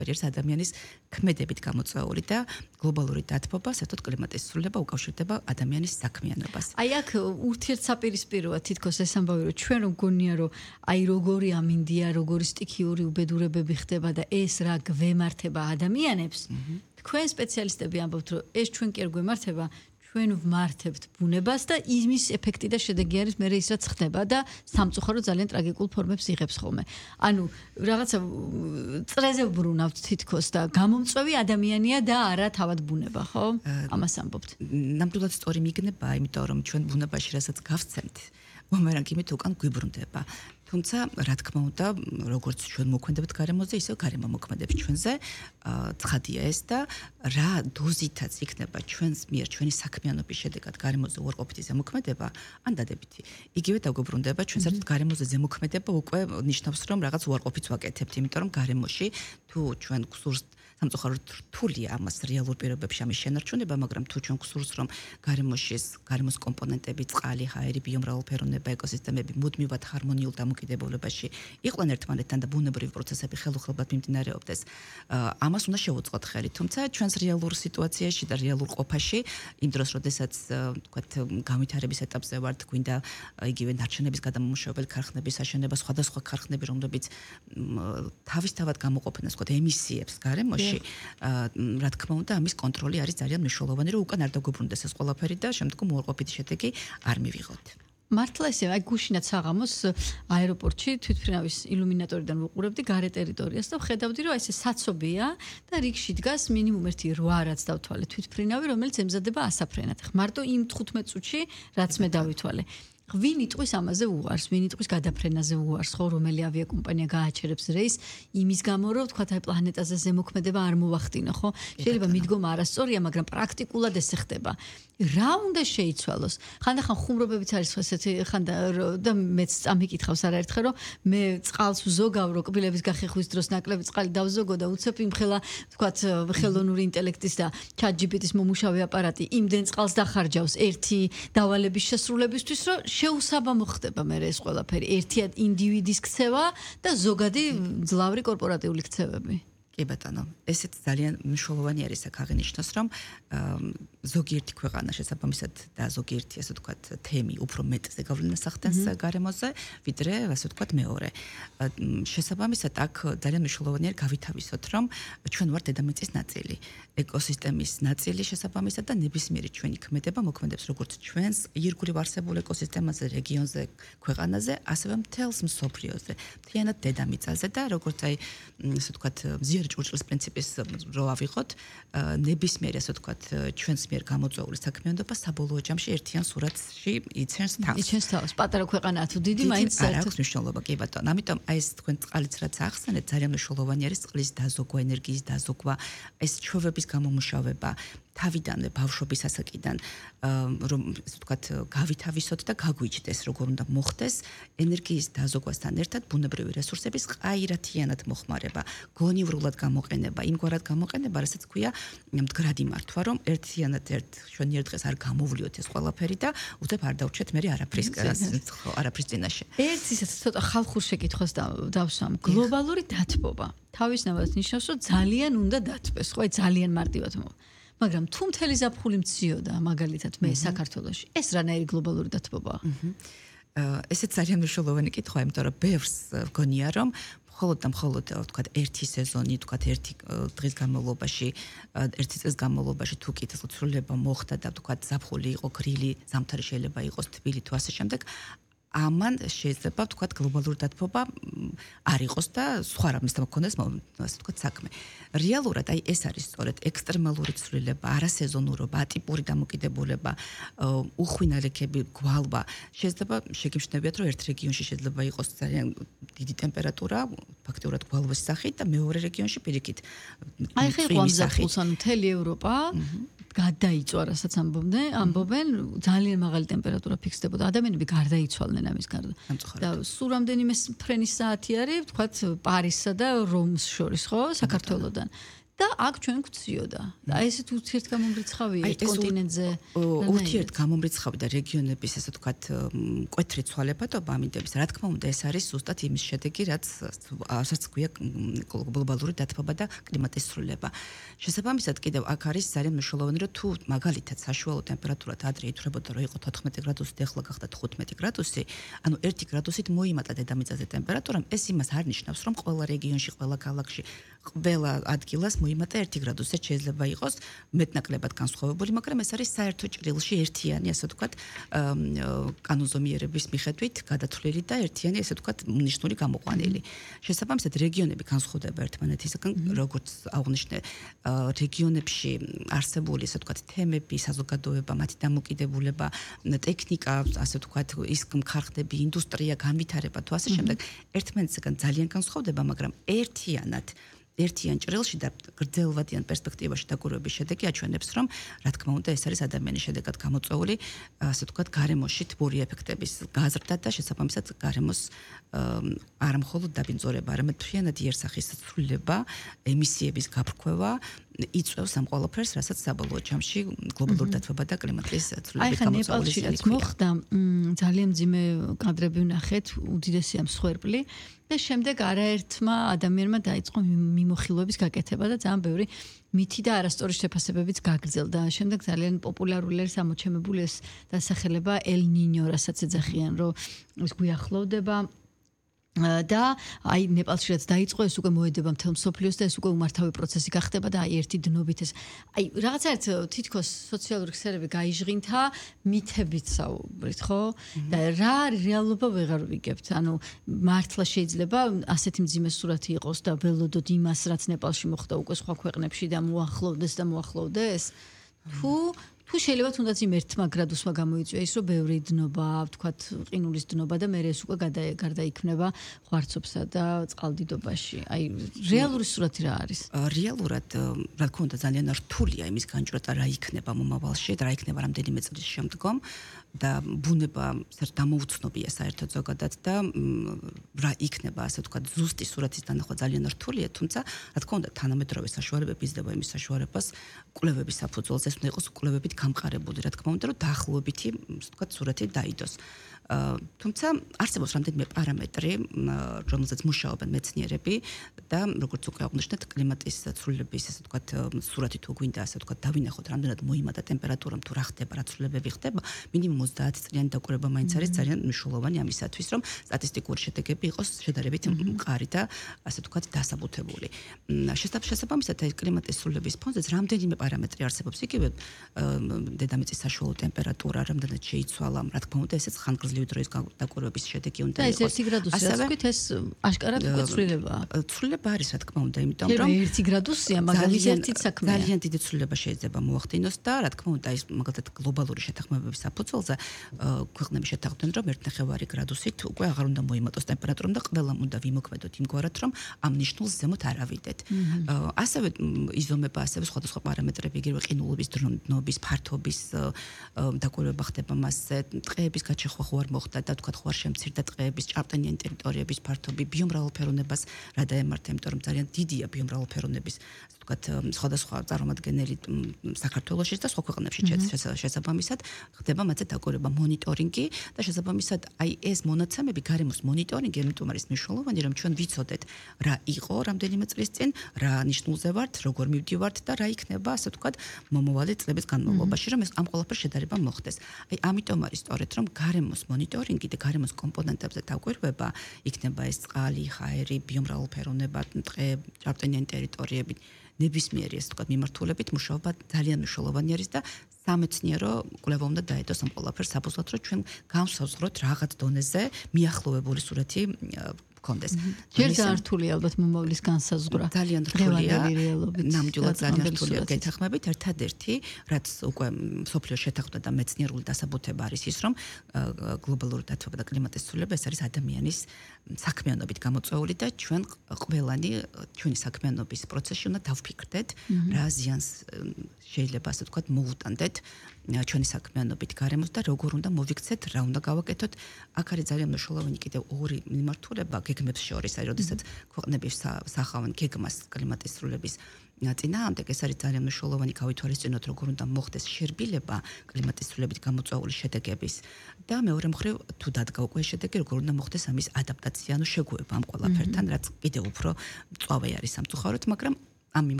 ერთ ადამიანის ქმედებით გამოწვეული და გლობალური დათბობა საერთოდ კლიმატის ცვლილება უკავშირდება ადამიანის საქმიანობას. აი აქ ურთიერთსაპირისპიროა თითქოს ეს ამბავი რომ ჩვენ რომ გონია რომ აი როგორი ამინდია, როგორი სტიქიური უბედურებები ხდება და ეს რა გვემართება ადამიანებს, თქვენ სპეციალისტები ამბობთ რომ ეს ჩვენ კი არ გვემართება, ჩვენ ვმართებთ ბუნებას და იმის ეფექტი და შედეგი არის მე ის რაც ხდება და სამწუხარო ძალიან ტრაგიკულ ფორმებს იღებს ხოლმე. ანუ რაღაცა წრეზე ვბრუნავთ თითქოს და გამომწვევი ადამიანია და არა თავად ბუნება, ხო? ამას ამბობთ. ნამდვილად სწორი მიგნება, იმიტომ რომ ჩვენ ბუნებაში რასაც გავცემთ, მომერანგი იმით უკან გვიბრუნდება. თუმცა, რა თქმა უნდა, როგორც ჩვენ მოქმედებთ გარემოზე, ისე გარემო მოქმედებს ჩვენზე, ცხადია ეს და რა დოზითაც იქნება ჩვენს მიერ ჩვენი საქმიანობის შედეგად გარემოზე უარყოფითი ზემოქმედება, ან დადებითი. იგივე დაგვიბრუნდება ჩვენ საერთოდ გარემოზე ზემოქმედება უკვე ნიშნავს რომ რაღაც უარყოფითს ვაკეთებთ, იმიტომ რომ გარემოში თუ ჩვენ გსურს სამწუხაროდ რთულია ამას რეალურ პირობებში ამის შენარჩუნება, მაგრამ თუ ჩვენ გსურს რომ გარემოს კომპონენტები, წყალი, ჰაერი, ბიომრავალფეროვნება, ეკოსისტემები მუდმივად ჰარმონიულ დამოკიდებულებაში იყვნენ ერთმანეთთან და ბუნებრივი პროცესები ხელუხლებლად მიმდინარეობდეს, ამას უნდა შევუწყოთ ხელი. თუმცა ჩვენს რეალურ სიტუაციაში და რეალურ ყოფაში, იმ დროს, როდესაც თქვათ განვითარების ეტაპზე ვართ, გვინდა იგივე ნარჩენების გადამამუშავებელი ქარხნების აშენება, სხვადასხვა ქარხნები, რომლებიც თავისთავად გამოყოფენ, ასე ვთქვათ, ემისიებს გარემოში. რა თქმა უნდა, ამის კონტროლი არის ძალიან მნიშვნელოვანი, რომ უკან არ დაგვიბრუნდეს ეს ყველაფერი და შემდგომ უარყოფითი შედეგი არ მივიღოთ. მართლა ესე, აი გუშინაც საღამოს აეროპორტში თვითმფრინავის ილუმინატორიდან ვუყურებდი გარე ტერიტორიას და ვხედავდი, რომ ესე საცობია და რიგში დგას მინიმუმ 1-8 რაც დავთვალე თვითმფრინავი, რომელიც ემზადება ასაფრენად. მარტო იმ 15 წუთში, რაც მე დავითვალე. ვინ იტყვის ამაზე უარს, ვინ იტყვის გადაფრენაზე უარს, ხო, რომელი ავიაკომპანია გააჩერებს რეისს იმის გამო, რომ თქვა აი პლანეტაზე ზემოქმედება არ მოვახდინო, ხო? შეიძლება მიდგომა არასწორია, მაგრამ პრაქტიკულად ესე ხდება. რა უნდა შეიცვალოს? ხანდახან ხუმრობებიც არის ესეთი, და მეც წამიკითხავს არაერთხელ, რომ მე წყალს ვზოგავ, რომ კბილების გახეხვის დროს ნაკლები წყალი დავზოგო და უცებ იმხელა, თქვა ხელოვნური ინტელექტის და ChatGPT-ის მომუშავე აპარატი იმდენ წყალს დახარჯავს ერთი დავალების შესრულებისთვის, რომ შეუსაბამო ხდება მე ეს ყველაფერი. ერთია ინდივიდის ქცევა და ზოგადი ძლავრი კორპორატიული ქცევები. კი ბატონო, ესეც ძალიან მნიშვნელოვანი არის აქ აღინიშნოს, რომ ზოგიერთი ქვეყანა შესაბამისად და ზოგიერთი ასე ვთქვათ თემი უფრო მეტზე გავლენას ახდენს გარემოზე, ვიდრე ასე ვთქვათ მეორე. შესაბამისად აქ ძალიან მნიშვნელოვანი არის გავითავისოთ, რომ ჩვენ ვართ დედამიწის ნაწილი, ეკოსისტემის ნაწილი შესაბამისად და ნებისმიერი ჩვენი ქმედება მოქმედებს როგორც ჩვენს ირგვლივ არსებულ ეკოსისტემაზე, რეგიონზე, ქვეყანაზე, ასევე მთელს მსოფლიოზე, მთლიანად დედამიწაზე და როგორც აი ასე ვთქვათ ჭურჭლის პრინციპის რო ავიღოთ, ნებისმიერი ასე ვთქვათ ჩვენს მიერ გამოწვეული საქმიანობა საბოლოო ჯამში ერთიან სურათში იჩენს თავს. იჩენს თავს. პატარა ქვეყანაა თუ დიდი, მაინც არ აქვს მნიშვნელობა, კი ბატონო. ამიტომ აი ეს თქვენ წყალიც რაც ახსენეთ, ძალიან მნიშვნელოვანი არის წყლის დაზოგვა, ენერგიის დაზოგვა, ეს ჩვევების გამომუშავება. თავიდანვე ბავშვობის ასაკიდან რომ ასე ვთქვათ გავითავისოთ და გაგვიჩნდეს როგორ უნდა მოხდეს ენერგიის დაზოგვასთან ერთად ბუნებრივი რესურსების ყაირათიანად მოხმარება, გონივრულად გამოყენება, იმგვარად გამოყენება, რასაც ქვია მდგრადი მართვა, რომ ერთიანად შვენიერ დღეს არ გამოვლიოთ ეს ყველაფერი და უცებ არ დავჩეთ მე არაფრის წინაშე. ერთ ისეთ ცოტა ხალხურ შეკითხვას დავსვამ. გლობალური დათბობა თავისთავად ნიშნავს, რომ ძალიან უნდა დათბეს, ხო, ძალიან მარტივად მაგრამ თუ მთელი ზაფხული მციოდა მაგალითად მე საქართველოში, ეს რანაირი გლობალური დათბობაა? ესეც ძალიან მნიშვნელოვანი კითხვაა, იმიტომ რომ ბევრს გონია რომ მხოლოდ და მხოლოდ ვთქვათ ერთი სეზონი, ვთქვათ ერთი დღის განმავლობაში, ერთი წლის განმავლობაში თუ კითხულება მოხდა და ვთქვათ ზაფხული იყო, გრილი, ზამთარი შეიძლება იყოს, თბილი თუ ასე შემდეგ, ამან შეიძლება ვთქვათ გლობალური დათბობა არ იყოს და სხვა რამის მოქონდეს ასე ვთქვათ საქმე. რეალურად აი ეს არის სწორედ ექსტრემალური ცვლილება, არასეზონურობა, ატიპური დამოკიდებულება, უხვინალექები, გვალვა. შეიძლება შეგიმჩნევიათ, რომ ერთ რეგიონში შეიძლება იყოს ძალიან დიდი ტემპერატურა, ფაქტიურად გვალვის სახით და მეორე რეგიონში პირიქით. აი ხე ზაფხულს ან მთელი ევროპა გადაიწვა, რასაც ამბობენ, ძალიან მაღალი ტემპერატურა ფიქსდებოდა. ადამიანები გარდაიცვალნენ ამის გარდა. და სულ რამდენიმე ფრენის საათი არის, ვთქვათ, პარიზსა და რომს შორის, ხო, საქართველოდან. და აქ ჩვენ გვციოდა. და ესეთ ურთიერთგამომრიცხავია ერთ კონტინენტზე. ურთიერთგამომრიცხავი და რეგიონების ესე ვთქვათ მკვეთრი ცვალებადობა ამინდების რა თქმა უნდა ეს არის ზუსტად იმის შედეგი რაც გვია გლობალური დათბობა და კლიმატის ცვლილება. შესაბამისად კიდევ აქ არის ძალიან მნიშვნელოვანი რომ თუ მაგალითად საშუალო ტემპერატურა ადრე ითვლებოდა რომ იყო 14 გრადუსი და ახლა გახდა 15 გრადუსი, ანუ 1 გრადუსით მოიმატა დედამიწაზე ტემპერატურამ, ეს იმას არ ნიშნავს რომ ყველა რეგიონში, ყველა ქალაქში, ყველა ადგილას მოიმატა 1 გრადუსი, შეიძლება იყოს მეტნაკლებად განსხვავებული, მაგრამ ეს არის საერთო ჭრილში ერთიანი, ასე ვთქვათ, კანონზომიერების მიხედვით გადათვლილი და ერთიანი, ასე ვთქვათ, ნიშნული გამოყვანილი. შესაბამისად, რეგიონები განსხვავდება ერთმანეთისგან, როგორც აღნიშნე, რეგიონებში არსებული, ასე ვთქვათ, თემები, საზოგადოება, მათი დამოკიდებულება, ტექნიკა, ასე ვთქვათ, ის მხარხდები, ინდუსტრია, განვითარება თუ ასე შემდეგ, ერთმანეთისგან ძალიან განსხვავდება, მაგრამ ერთიან ჭრილში და გრძელვადიან პერსპექტივაში დაკვირვების შედეგი აჩვენებს, რომ რა თქმა უნდა ეს არის ადამიანის შედეგად გამოწვეული, ასე ვთქვათ, გარემოში თბური ეფექტების გაზრდა და შესაბამისად გარემოს არა მხოლოდ დაბინძურება, არამედ მთლიანად იერსახის ცვლილება, ემისიების გაფრქვევა იწვევს ამ ყველაფერს, რასაც საბოლოო ჯამში გლობალური დათბობა და კლიმატის ცვლილების გამოწვეული არის. მოხდა ძალიან მძიმე კადრები ვნახეთ, უდიდესი ამ მსხვერპლი და შემდეგ არაერთმა ადამიანმა დაიწყო მიმოხილვების გაკეთება და ძალიან ბევრი მითი და არასწორი შეფასებებიც გაგრძელდა. შემდეგ ძალიან პოპულარული არის ამოჩემებული ეს დასახელება El Niño, რასაც ეძახიან, რომ ის გვიახლოვდება და აი ნეპალში რაც დაიწყო ეს უკვე მოედება მთელ მსოფლიოს და ეს უკვე უმართავი პროცესი გახდება და აი ერთი დნობით ეს აი რაღაცაერთ თითქოს სოციალური ქსელები გაიჟღინთა მითებით საუბრით ხო და რა რეალობა ვეღარ ვიგებთ ანუ მართლა შეიძლება ასეთი მძიმე სურათი იყოს და ველოდოთ იმას რაც ნეპალში მოხდა უკვე სხვა ქვეყნებში და მოახლოვდეს თუ შეიძლება თუნდაც იმ 1 გრადუსმა გამოიწვია ის რომ ბევრი დნობა, ვთქვათ, ყინულის დნობა და მე ეს უკვე გარდაიქმნება ღვარცობსა და წყალდიდობაში. აი რეალური სურათი რა არის? რეალურად რა თქმა უნდა ძალიან რთულია იმის განჭვრეტა რა იქნება მომავალში და რა იქნება რამდენიმე წლის შემდგომ და ბუნება დამოუცნობია საერთოდ ზოგადად და რა იქნება ასე ვთქვათ ზუსტი სურათის დანახვა ძალიან რთულია, თუმცა რა თქმა უნდა თანამედროვე საშუალებები იზრდება იმის საშუალებას კვლევების საფუძველზე ეს უნდა იყოს კვლევებით გამყარებული, რა თქმა უნდა, რომ დაახლოებითი, ვთქვათ, სურათი დაიდოს. თუმცა არსებობს რამდენიმე პარამეტრი, რომელზეც მუშაობენ მეცნიერები და როგორც უკვე აღნიშნეთ, კლიმატის ცვლილების, ასე ვთქვათ, სურათი თუ გვინდა, ასე ვთქვათ, დავინახოთ, რამდენად მოიმატა ტემპერატურა, თუ რა ხდება, რა ცვლილებები ხდება, მინიმუმ 30 წლიანი დაკვირვება მაინც არის ძალიან მნიშვნელოვანი ამისათვის, რომ სტატისტიკური შედეგები იყოს შედარებით მყარი და ასე ვთქვათ, დასაბუთებული. შესაბამისად, აი კლიმატის ცვლილების ფონზეც რამდენიმე პარამეტრი არსებობს, იგივე დედამიწის საშუალო ტემპერატურა, რამდენად შეიცვალა, რა თქმა უნდა, ესეც ხანგრძლივი დროის დაკვირვების შედეგი უნდა იყოს. და ეს 1 გრადუსი, რაც ვთქვით, ეს აშკარად უკვე ცვლილებაა. ცვლილება არის, რა თქმა უნდა, იმიტომ რომ 1 გრადუსია, მაგალითად ერთით საქმეა. ძალიან დიდი ცვლილება შეიძლება მოახდინოს და რა თქმა უნდა, ის მაგალითად გლობალური შეთანხმებების საფუძველზე ქვეყნები შეთანხმდნენ, რომ 1.5 გრადუსით უკვე აღარ უნდა მოიმატოს ტემპერატურა და ყველამ უნდა ვიმოქმედოთ იმგვარად, რომ ამ ნიშნულს ზემოთ არ ავიდეთ. ასევე იზომება ასევე სხვადასხვა პარამეტრები, იგივე ყინულების დნობის, ფართობის დაკვირვება ხდება მასზე, ტყეების გაჩეხვა ხო არ მოხდა და თქვა ხო არ შემცირდა ტყეების, ჭარბტენიანი ტერიტორიების ფართობი, ბიომრავალფეროვნებას რა დაემართა, იმიტომ რომ ძალიან დიდია ბიომრავალფეროვნების, თქვათ, სხვადასხვა წარმომადგენელი საქართველოში და სხვა ქვეყნებში შესაბამისად ხდება მათზე დაკვირვება, მონიტორინგი და შესაბამისად აი ეს მონაცემები, გარემოს მონიტორინგი, იმიტომ არის მნიშვნელოვანი, რომ ჩვენ ვიცოდეთ რა იყო რამდენიმე წლის წინ, რა ნიშნულზე ვართ, როგორ მივდივართ და რა იქნება, ასე ვთქვათ, მომავალი წლების განმავლობაში, რომ ეს ამ ყველაფერს შედარება მოხდეს. აი ამიტომ არის სწორედ რომ გარემოს მონიტორინგი და გარემოს კომპონენტებზე დაკვირვება, იქნება ეს წყალი, ჰაერი, ბიომრავალფეროვნება, ტყე, ჭარბტენიანი ტერიტორიები, ნებისმიერი ეს თქვა მიმართულებით მუშაობა ძალიან მნიშვნელოვანი არის და სამეცნიერო კვლევა უნდა დაედოს ამ ყველაფერს საფუძვლად, რომ ჩვენ განსაზღვროთ რაღაც დონეზე მიახლოვებული სურათი კონდეს. ჯერ ზართული ალბათ მომავლის განსაზღვრა. ძალიან რთულია. ნამდვილად ძალიან რთულია გეთახმებით. ერთადერთი, რაც უკვე მსოფლიოს შეთანხმდა და მეცნიერული დასაბუთება არის ის, რომ გლობალური დათბობა და კლიმატის ცვლილება ეს არის ადამიანის საქმიანობით გამოწვეული და ჩვენ ყველანი ჩვენი საქმიანობის პროცესში უნდა დავფიქრდეთ, რა ზიანს შეიძლება ასე ვთქვათ მოუტანდეთ ჩვენი საქმიანობით გარემოს და როგორ უნდა მოვიქცეთ, რა უნდა გავაკეთოთ. აქ არის ძალიან მნიშვნელოვანი კიდევ ორი მიმართულება, გეგმებს შორის, აი, როდესაც ქვეყნები სახავენ გეგმას კლიმატის სრულების წინააღმდეგ, ეს არის ძალიან მნიშვნელოვანი გავითვალისწინოთ, როგორ უნდა მოხდეს შერბილება კლიმატის სრულებით გამოწვეული შედეგების და მეორე მხრივ თუ დადგა უკვე შედეგი, როგორ უნდა მოხდეს ამის ადაპტაცია, შეგუება ამ ყველაფერთან, რაც კიდევ უფრო მწვავე არის სამწუხაროდ, მაგრამ ამ